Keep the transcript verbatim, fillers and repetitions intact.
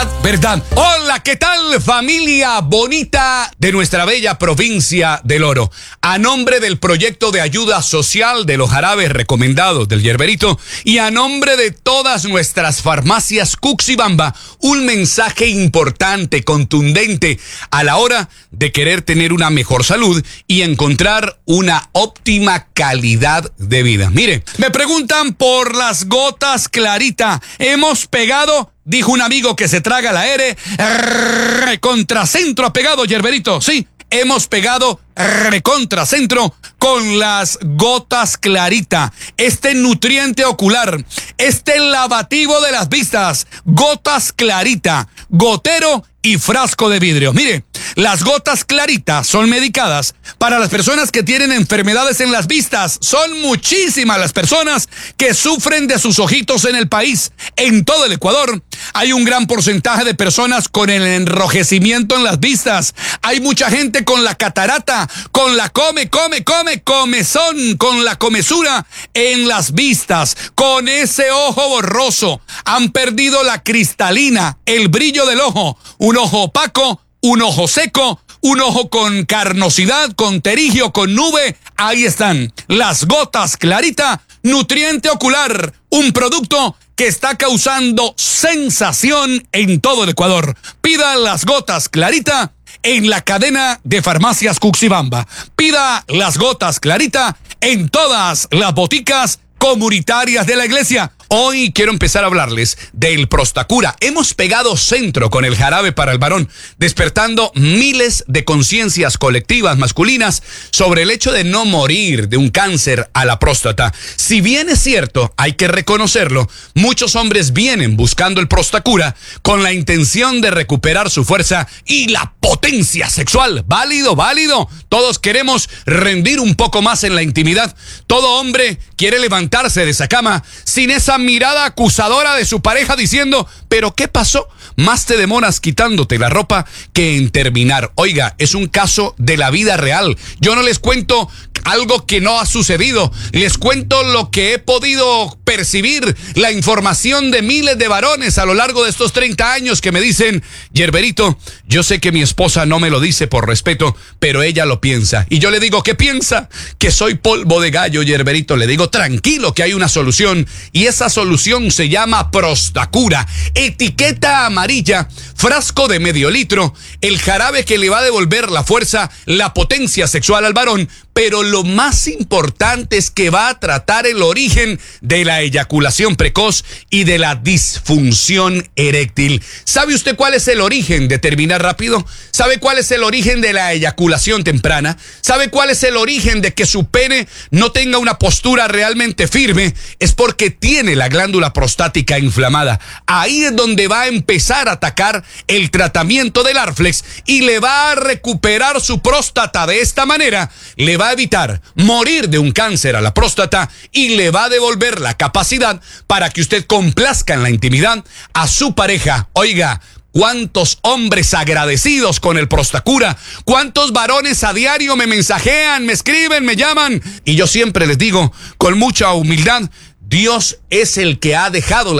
¿Verdad? Hola, ¿qué tal, familia bonita de nuestra bella provincia del Oro? A nombre del proyecto de ayuda social de los jarabes recomendados del Yerberito y a nombre de todas nuestras farmacias Cuxibamba, un mensaje importante, contundente a la hora de querer tener una mejor salud y encontrar una óptima calidad de vida. Mire, me preguntan por las gotas Clarita. Hemos pegado... Dijo un amigo que se traga la R. Recontracentro ha pegado, Yerberito. Sí, hemos pegado recontracentro con las gotas Clarita. Este nutriente ocular, este lavativo de las vistas, gotas Clarita, gotero y frasco de vidrio. Mire, las gotas Clarita son medicadas para las personas que tienen enfermedades en las vistas. Son muchísimas las personas que sufren de sus ojitos en el país. En todo el Ecuador hay un gran porcentaje de personas con el enrojecimiento en las vistas. Hay mucha gente con la catarata, con la come, come, come, comezón, con la comezura en las vistas, con ese ojo borroso. Han perdido la cristalina, el brillo del ojo. Un ojo opaco, un ojo seco, un ojo con carnosidad, con terigio, con nube. Ahí están las gotas Clarita, nutriente ocular, un producto que está causando sensación en todo el Ecuador. Pida las gotas Clarita en la cadena de farmacias Cuxibamba. Pida las gotas Clarita en todas las boticas comunitarias de la iglesia. Hoy quiero empezar a hablarles del Prostacura. Hemos pegado centro con el jarabe para el varón, despertando miles de conciencias colectivas masculinas sobre el hecho de no morir de un cáncer a la próstata. Si bien es cierto, hay que reconocerlo, muchos hombres vienen buscando el Prostacura con la intención de recuperar su fuerza y la potencia sexual. Válido, válido. Todos queremos rendir un poco más en la intimidad. Todo hombre quiere levantarse de esa cama sin esa mirada acusadora de su pareja diciendo, ¿pero qué pasó? Más te demoras quitándote la ropa que en terminar. Oiga, es un caso de la vida real. Yo no les cuento algo que no ha sucedido. Les cuento lo que he podido percibir, la información de miles de varones a lo largo de estos treinta años que me dicen, Yerberito, yo sé que mi esposa no me lo dice por respeto, pero ella lo piensa. Y yo le digo, ¿qué piensa? Que soy polvo de gallo, Yerberito. Le digo, tranquilo, que hay una solución. Y esa solución se llama Prostacura. Etiqueta amarilla, frasco de medio litro, el jarabe que le va a devolver la fuerza, la potencia sexual al varón, pero lo más importante es que va a tratar el origen de la eyaculación precoz y de la disfunción eréctil. ¿Sabe usted cuál es el origen de terminar rápido? ¿Sabe cuál es el origen de la eyaculación temprana? ¿Sabe cuál es el origen de que su pene no tenga una postura realmente firme? Es porque tiene la glándula prostática inflamada. Ahí es donde va a empezar a atacar el tratamiento del Arflex y le va a recuperar su próstata. De esta manera le va a evitar morir de un cáncer a la próstata y le va a devolver la capacidad para que usted complazca en la intimidad a su pareja. Oiga, ¿cuántos hombres agradecidos con el Prostacura? ¿Cuántos varones a diario me mensajean, me escriben, me llaman? Y yo siempre les digo con mucha humildad, Dios es el que ha dejado la